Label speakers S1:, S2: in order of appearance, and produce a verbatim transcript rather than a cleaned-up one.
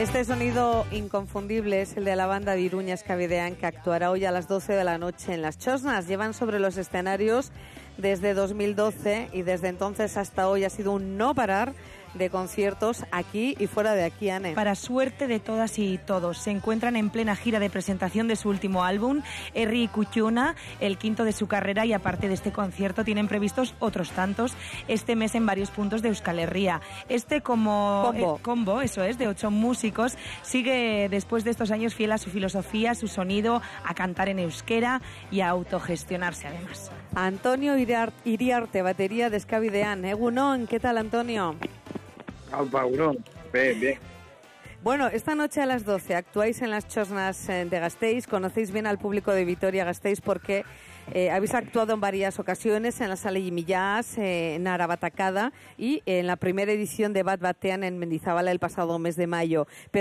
S1: Este sonido inconfundible es el de la banda de Iruña Escabidean, que actuará hoy a las doce de la noche en Las Chosnas. Llevan sobre los escenarios desde dos mil doce y desde entonces hasta hoy ha sido un no parar de conciertos aquí y fuera de aquí, Anne.
S2: Para suerte de todas y todos, se encuentran en plena gira de presentación de su último álbum, Herri Kutxuna, el quinto de su carrera, y aparte de este concierto tienen previstos otros tantos este mes en varios puntos de Euskal Herria. Este como
S1: combo,
S2: eh, combo eso es, de ocho músicos, sigue después de estos años fiel a su filosofía, a su sonido, a cantar en euskera y a autogestionarse además.
S1: Antonio Iriarte, batería de Escabidean. Egunon, ¿qué tal, Antonio?
S3: Bien, bien.
S1: Bueno, esta noche a las doce actuáis en Las Chosnas de Gasteiz. Conocéis bien al público de Vitoria-Gasteiz porque eh, habéis actuado en varias ocasiones en la Sala Yimillás, eh, en Arabatacada y en la primera edición de Bat Batean en Mendizábal el pasado mes de mayo. Pero